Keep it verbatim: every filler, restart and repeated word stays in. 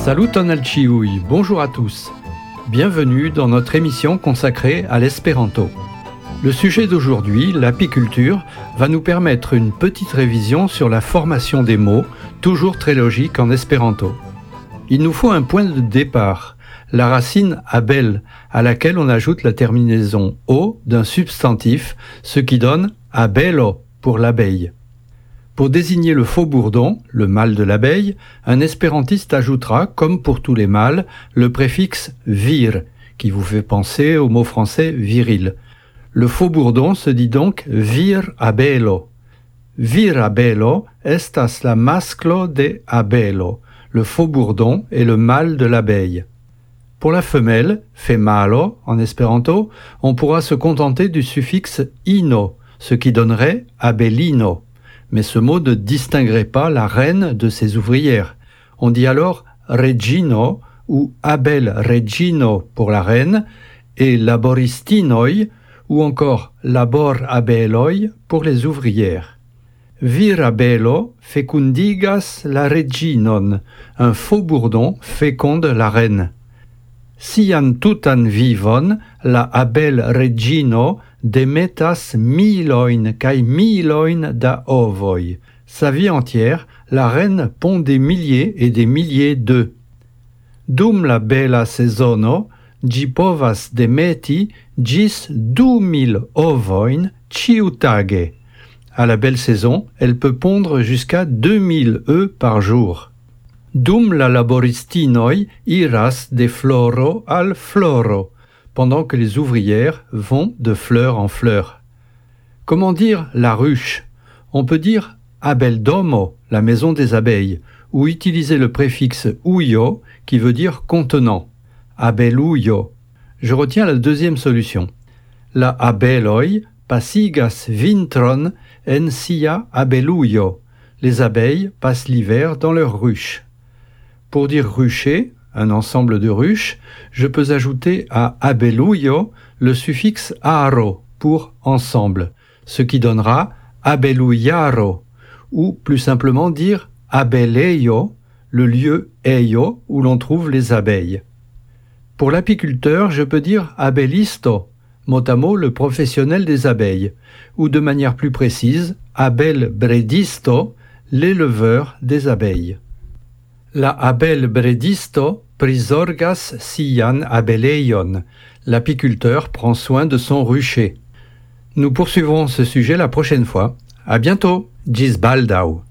Saluton al ciui, bonjour à tous. Bienvenue dans notre émission consacrée à l'espéranto. Le sujet d'aujourd'hui, l'apiculture, va nous permettre une petite révision sur la formation des mots, toujours très logique en espéranto. Il nous faut un point de départ, la racine abel, à laquelle on ajoute la terminaison o d'un substantif, ce qui donne abelo pour l'abeille. Pour désigner le faux bourdon, le mâle de l'abeille, un espérantiste ajoutera, comme pour tous les mâles, le préfixe vir, qui vous fait penser au mot français viril. Le faux bourdon se dit donc vir abelo. Vir abelo estas la masclo de abelo. Le faux bourdon est le mâle de l'abeille. Pour la femelle, femalo en espéranto, on pourra se contenter du suffixe ino, ce qui donnerait abelino. Mais ce mot ne distinguerait pas la reine de ses ouvrières. On dit alors regino ou abel regino pour la reine et laboristinoi ou encore labor abeloi pour les ouvrières. Vir abelo fecundigas la reginon, un faux bourdon féconde la reine. Sian tutan vivon la abel regino demetas miloin kai miloin da ovoi. Sa vie entière, la reine pond des milliers et des milliers d'œufs. Dum la bela sezono, gi povas demeti gis du mil ovoin ciutage. À la belle saison, elle peut pondre jusqu'à deux mille œufs par jour. Dum la laboristinoi iras de floro al floro, pendant que les ouvrières vont de fleur en fleur. Comment dire la ruche? On peut dire abeldomo, la maison des abeilles, ou utiliser le préfixe uio qui veut dire contenant, abeluio. Je retiens la deuxième solution. La abeloi pasigas vintron en sia abeluio. Les abeilles passent l'hiver dans leur ruche. Pour dire rucher, un ensemble de ruches, je peux ajouter à abeluio le suffixe aro pour ensemble, ce qui donnera abeluiaro, ou plus simplement dire abeleio, le lieu eio où l'on trouve les abeilles. Pour l'apiculteur, je peux dire abelisto, mot à mot le professionnel des abeilles, ou de manière plus précise, abelbredisto, l'éleveur des abeilles. La abelbredisto prisorgas sian abeleion. L'apiculteur prend soin de son rucher. Nous poursuivrons ce sujet la prochaine fois. À bientôt. Gis baldau.